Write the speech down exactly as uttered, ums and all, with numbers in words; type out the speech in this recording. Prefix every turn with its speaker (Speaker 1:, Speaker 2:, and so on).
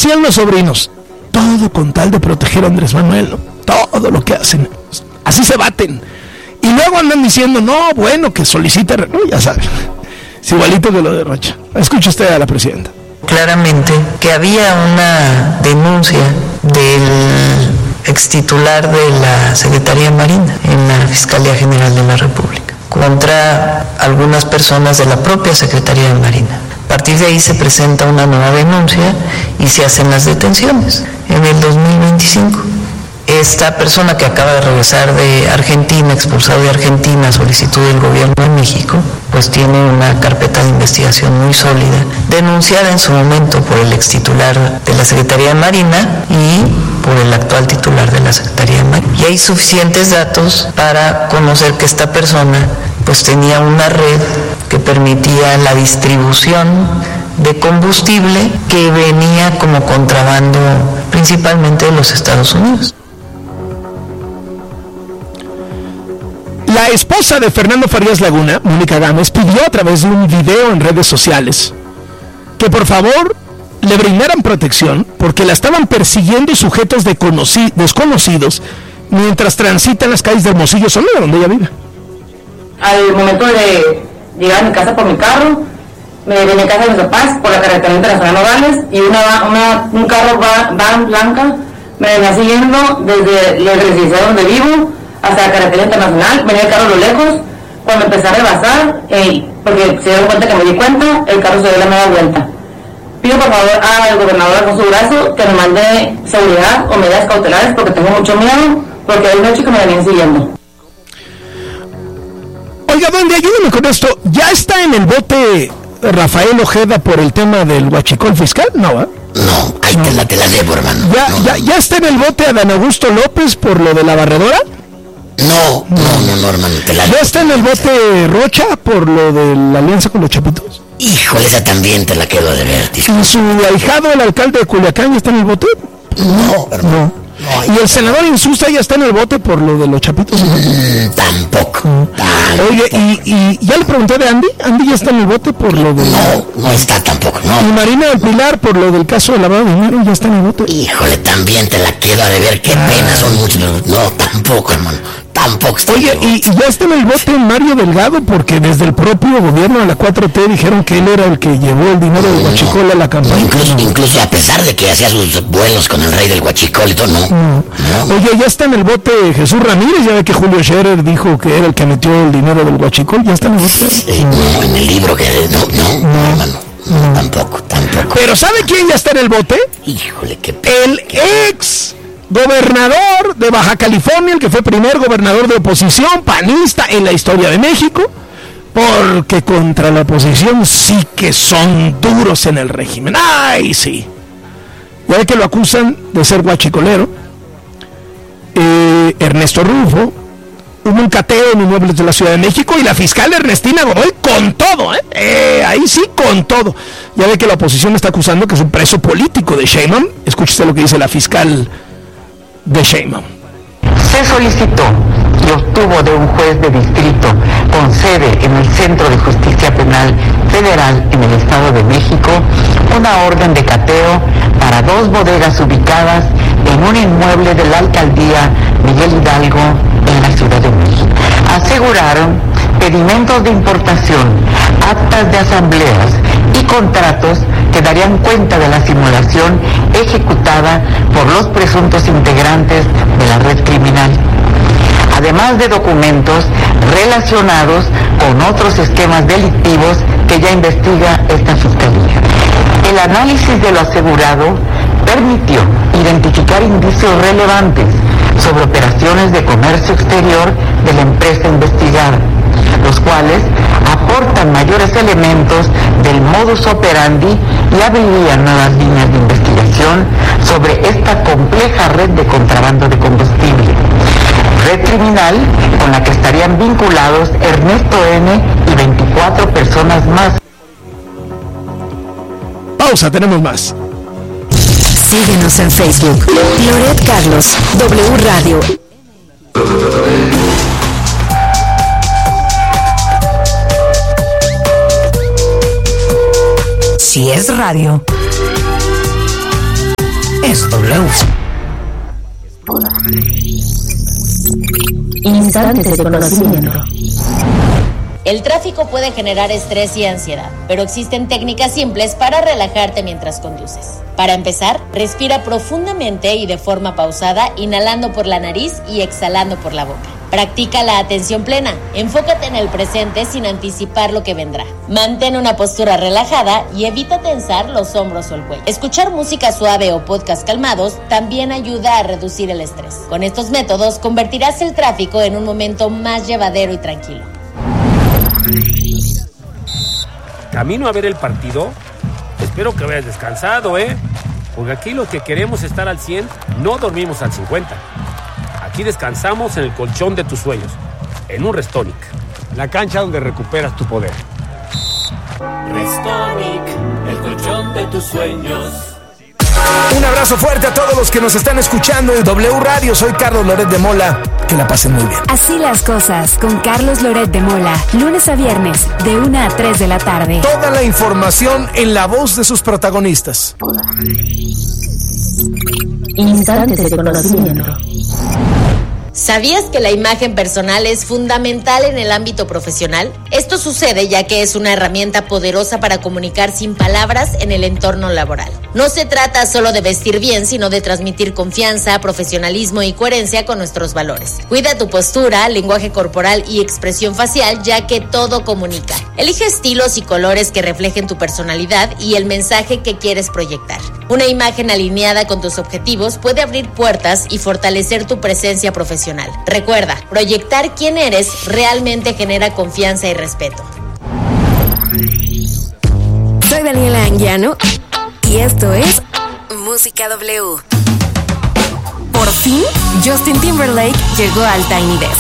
Speaker 1: decían los sobrinos, todo con tal de proteger a Andrés Manuel, ¿no? Todo lo que hacen, así se baten. Y luego andan diciendo, no, bueno, que solicita, no, ya saben, es igualito que lo de Rocha. Escucha usted a la presidenta.
Speaker 2: Claramente que había una denuncia del extitular de la Secretaría de Marina en la Fiscalía General de la República contra algunas personas de la propia Secretaría de Marina. A partir de ahí se presenta una nueva denuncia y se hacen las detenciones en el dos mil veinticinco. Esta persona que acaba de regresar de Argentina, expulsado de Argentina a solicitud del gobierno de México, pues tiene una carpeta de investigación muy sólida, denunciada en su momento por el extitular de la Secretaría de Marina y por el actual titular de la Secretaría de Marina. Y hay suficientes datos para conocer que esta persona pues tenía una red que permitía la distribución de combustible que venía como contrabando principalmente de los Estados Unidos.
Speaker 1: La esposa de Fernando Farías Laguna, Mónica Gámez, pidió a través de un video en redes sociales que por favor le brindaran protección porque la estaban persiguiendo sujetos desconoci- desconocidos mientras transita en las calles de Hermosillo, Sonora, donde ella vive.
Speaker 3: Al momento de llegar a mi casa por mi carro, me venía a casa de mis papás por la carretera internacional Nogales y una, una, un carro van, van blanca me venía siguiendo desde la residencia donde vivo hasta la carretera internacional. Venía el carro a lo lejos, cuando empecé a rebasar, eh, porque se dieron cuenta que me di cuenta, el carro se dio la media vuelta. Pido por favor al gobernador Alfonso Durazo que me mande seguridad o medidas cautelares porque tengo mucho miedo, porque hay unos chicos que me venían siguiendo.
Speaker 1: Oiga, Wendy, ayúdame con esto. ¿Ya está en el bote Rafael Ojeda por el tema del huachicol fiscal? No, ¿eh?
Speaker 4: No, ahí no. te la te la debo, hermano.
Speaker 1: ¿Ya,
Speaker 4: no,
Speaker 1: ya,
Speaker 4: no.
Speaker 1: ¿Ya está en el bote Adán Augusto López por lo de la barredora?
Speaker 4: No, no, no, no, hermano, te la
Speaker 1: ¿Ya está en el bote Rocha por lo de la alianza con los Chapitos?
Speaker 4: Híjole, esa también te la quedo de ver, tío.
Speaker 1: ¿Y su ahijado, el alcalde de Culiacán, ya está en el bote?
Speaker 4: No, hermano.
Speaker 1: No. No, ¿y el senador Insusta ya está en el bote por lo de los Chapitos?
Speaker 4: Mm, tampoco,
Speaker 1: mm.
Speaker 4: tampoco.
Speaker 1: Oye, y, y ya le pregunté de Andy. ¿Andy ya está en el bote por lo de...?
Speaker 4: No, no está tampoco, no.
Speaker 1: ¿Y Marina del Pilar por lo del caso de lavado de dinero ya está en el bote?
Speaker 4: Híjole, también te la quedo a deber. Qué ah. pena, son muchos. No, tampoco, hermano. Tampoco está.
Speaker 1: Oye, y, y ya está en el bote Mario Delgado porque desde el propio gobierno de la cuatro T dijeron que él era el que llevó el dinero del huachicol no, a la campaña.
Speaker 4: Incluso,
Speaker 1: no.
Speaker 4: incluso a pesar de que hacía sus vuelos con el rey del huachicol y todo, no.
Speaker 1: no.
Speaker 4: no.
Speaker 1: Oye, ya está en el bote Jesús Ramírez, ya ve que Julio Scherer dijo que era el que metió el dinero del huachicol, ya está en el bote.
Speaker 4: Sí, no, en el libro que... No, no, no, hermano. No, tampoco, tampoco.
Speaker 1: Pero ¿sabe quién ya está en el bote?
Speaker 4: Híjole, qué pena.
Speaker 1: El ex gobernador de Baja California, el que fue primer gobernador de oposición, panista en la historia de México, porque contra la oposición sí que son duros en el régimen. ¡Ay, sí! Ya ve que lo acusan de ser guachicolero. Eh, Ernesto Rufo, hubo un cateo en inmuebles de la Ciudad de México y la fiscal Ernestina Godoy con todo, ¿eh? Eh, ahí sí con todo. Ya ve que la oposición está acusando que es un preso político de Sheinbaum. Escúchese lo que dice la fiscal de Sheinbaum.
Speaker 5: Se solicitó y obtuvo de un juez de distrito con sede en el Centro de Justicia Penal Federal en el Estado de México una orden de cateo para dos bodegas ubicadas en un inmueble de la alcaldía Miguel Hidalgo en la Ciudad de México. Aseguraron pedimentos de importación, actas de asambleas y contratos que darían cuenta de la simulación ejecutada por los presuntos integrantes de la red criminal, además de documentos relacionados con otros esquemas delictivos que ya investiga esta fiscalía. El análisis de lo asegurado permitió identificar indicios relevantes sobre operaciones de comercio exterior de la empresa investigada, los cuales aportan mayores elementos del modus operandi y abrirían nuevas líneas de investigación sobre esta compleja red de contrabando de combustible. Red criminal con la que estarían vinculados Ernesto N. y veinticuatro personas más.
Speaker 1: Pausa, tenemos más.
Speaker 6: Síguenos en Facebook. Loret Carlos, W Radio. Si es radio.
Speaker 4: es W.
Speaker 6: Instantes de conocimiento.
Speaker 7: El tráfico puede generar estrés y ansiedad, pero existen técnicas simples para relajarte mientras conduces. Para empezar, respira profundamente y de forma pausada, inhalando por la nariz y exhalando por la boca. Practica la atención plena. Enfócate en el presente sin anticipar lo que vendrá. Mantén una postura relajada y evita tensar los hombros o el cuello. Escuchar música suave o podcast calmados también ayuda a reducir el estrés. Con estos métodos convertirás el tráfico en un momento más llevadero y tranquilo.
Speaker 8: Camino a ver el partido. Espero que hayas descansado, ¿eh? Porque aquí los que queremos estar al cien no dormimos al cincuenta. Aquí descansamos en el colchón de tus sueños, en un Restonic, la cancha donde recuperas tu poder.
Speaker 9: Restonic, el colchón de tus sueños.
Speaker 1: Un abrazo fuerte a todos los que nos están escuchando en W Radio. Soy Carlos Loret de Mola. Que la pasen muy bien.
Speaker 6: Así las cosas con Carlos Loret de Mola. Lunes a viernes de una a tres de la tarde.
Speaker 1: Toda la información en la voz de sus protagonistas.
Speaker 6: Instantes de conocimiento.
Speaker 7: ¿Sabías que la imagen personal es fundamental en el ámbito profesional? Esto sucede ya que es una herramienta poderosa para comunicar sin palabras en el entorno laboral. No se trata solo de vestir bien, sino de transmitir confianza, profesionalismo y coherencia con nuestros valores. Cuida tu postura, lenguaje corporal y expresión facial, ya que todo comunica. Elige estilos y colores que reflejen tu personalidad y el mensaje que quieres proyectar. Una imagen alineada con tus objetivos puede abrir puertas y fortalecer tu presencia profesional. Recuerda, proyectar quién eres realmente genera confianza y respeto.
Speaker 6: Soy Daniela Anguiano y esto es Música W. Por fin, Justin Timberlake llegó al Tiny Desk.